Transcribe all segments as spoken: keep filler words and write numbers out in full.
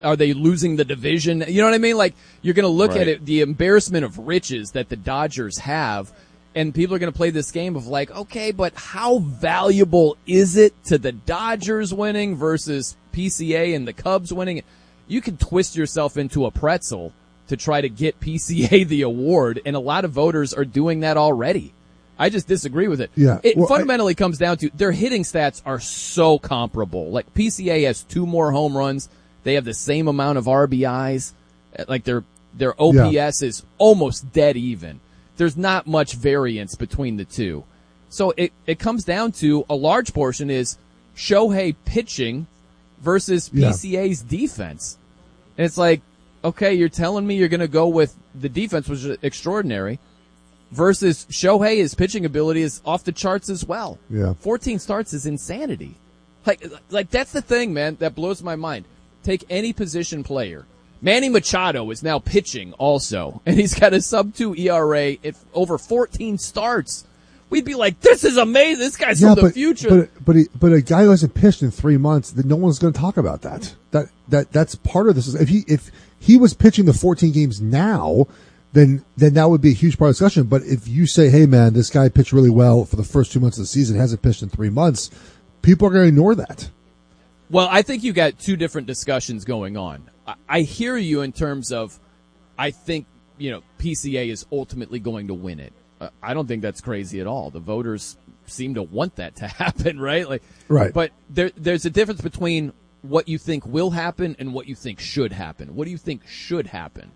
Are they losing the division? You know what I mean? Like, you're going to look Right. at it, the embarrassment of riches that the Dodgers have, and people are going to play this game of like, okay, but how valuable is it to the Dodgers winning versus P C A and the Cubs winning? You can twist yourself into a pretzel to try to get P C A the award, and a lot of voters are doing that already. I just disagree with it. Yeah. It Well, fundamentally I, comes down to their hitting stats are so comparable. Like, P C A has two more home runs. They have the same amount of R B Is. Like, their their O P S yeah. is almost dead even. There's not much variance between the two. So it, it comes down to a large portion is Shohei pitching versus P C A's yeah. defense. And it's like, okay, you're telling me you're going to go with the defense, which is extraordinary, versus Shohei's pitching ability is off the charts as well. Yeah. fourteen starts is insanity. Like, like that's the thing, man, that blows my mind. Take any position player. Manny Machado is now pitching also, and he's got a sub two E R A at over fourteen starts. We'd be like, this is amazing. This guy's yeah, from but, the future. But but he, but a guy who hasn't pitched in three months, that no one's going to talk about that. That that that's part of this. If he if he was pitching the fourteen games now, then then that would be a huge part of the discussion. But if you say, hey man, this guy pitched really well for the first two months of the season, hasn't pitched in three months, people are going to ignore that. Well, I think you got two different discussions going on. I, I hear you in terms of, I think, you know, P C A is ultimately going to win it. Uh, I don't think that's crazy at all. The voters seem to want that to happen, right? Like, right. But there, there's a difference between what you think will happen and what you think should happen. What do you think should happen?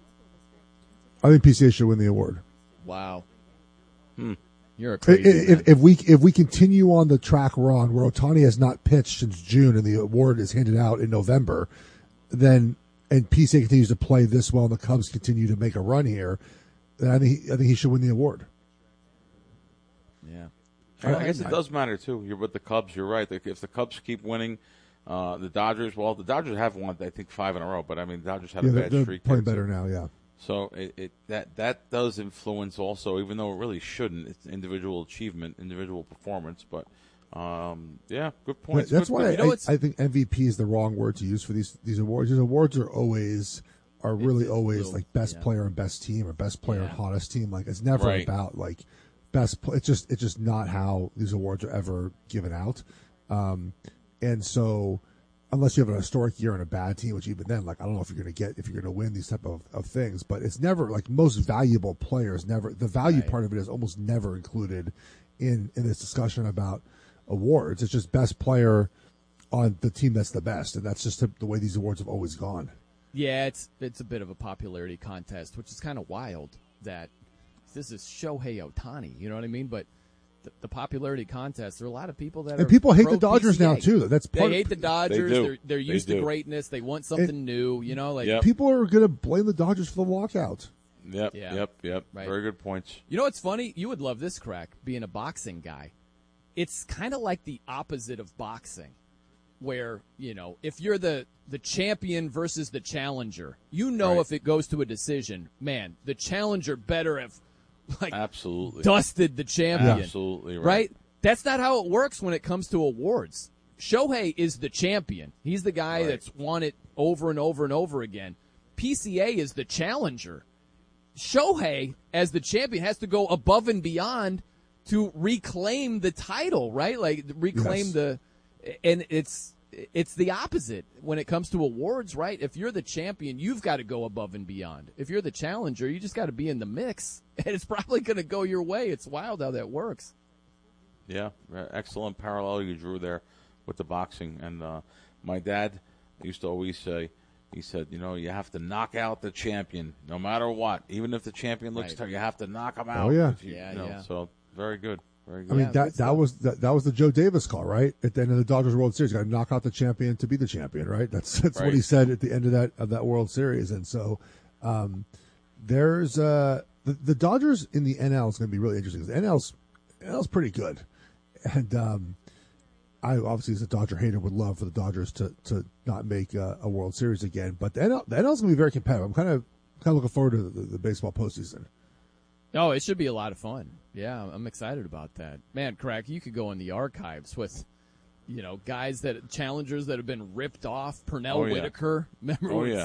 I think P C A should win the award. Wow. Hmm. You're a crazy if, if, if we if we continue on the track we're on, where Ohtani has not pitched since June and the award is handed out in November, then and P C A continues to play this well and the Cubs continue to make a run here, then I think he, I think he should win the award. Yeah, I, I guess it does matter too. You're with the Cubs. You're right. If the Cubs keep winning, uh, the Dodgers. Well, the Dodgers have won, I think, five in a row. But I mean, the Dodgers had yeah, a they're, bad they're streak. Playing better now, yeah. So it, it that that does influence also, even though it really shouldn't. It's individual achievement, individual performance, but um, yeah, good points. That's good why good. I, You know, I, I think M V P is the wrong word to use for these these awards. These awards are always are really It's always little, like best yeah. player and best team or best player Yeah. and hottest team. Like it's never Right. about like best. Pl- it's just it's just not how these awards are ever given out. Um, and so. Unless you have a historic year and a bad team, which even then, like, I don't know if you're going to get, if you're going to win these type of, of things, but it's never, like, most valuable players never, the value Right. part of it is almost never included in, in this discussion about awards. It's just best player on the team that's the best, and that's just the, the way these awards have always gone. Yeah, it's it's a bit of a popularity contest, which is kind of wild that this is Shohei Ohtani, you know what I mean? But the, the popularity contest, there are a lot of people that And are people hate pro the Dodgers P C A. now, too. That's part They hate of, the Dodgers. They do. They're, they're They used to do. greatness. They want something And- new, you know? Like, Yep. people are going to blame the Dodgers for the walkout. Yep, Yeah. yep, yep. Right. Very good points. You know what's funny? You would love this, Crack, being a boxing guy. It's kind of like the opposite of boxing, where, you know, if you're the, the champion versus the challenger, you know Right. if it goes to a decision, man, the challenger better have, like, Absolutely. dusted the champion. Absolutely right. Right? That's not how it works when it comes to awards. Shohei is the champion. He's the guy Right. that's won it over and over and over again. P C A is the challenger. Shohei, as the champion, has to go above and beyond to reclaim the title, right? Like, reclaim Yes. the – and it's it's the opposite when it comes to awards, right? If you're the champion, you've got to go above and beyond. If you're the challenger, you just got to be in the mix, and it's probably going to go your way. It's wild how that works. Yeah, uh, excellent parallel you drew there with the boxing. And uh, my dad used to always say, he said, you know, you have to knock out the champion no matter what. Even if the champion looks Right. tough, you have to knock him out. Oh, yeah. If you, Yeah, you know, yeah. So very good. Very good. I mean, Yeah, that good that stuff. was that, that was the Joe Davis call, right? At the end of the Dodgers World Series, got to knock out the champion to be the champion, right? That's that's Right. what he said at the end of that of that World Series. And so, um, there's uh, the the Dodgers in the N L is going to be really interesting because the N L's N L's pretty good, and um, I obviously as a Dodger hater would love for the Dodgers to to not make a, a World Series again. But the N L the N L's going to be very competitive. I'm kind of kind of looking forward to the, the baseball postseason. Oh, it should be a lot of fun. Yeah, I'm excited about that. Man, Crack, you could go in the archives with you know, guys that challengers that have been ripped off. Pernell Oh, yeah. Whitaker, remember Oh, when yeah.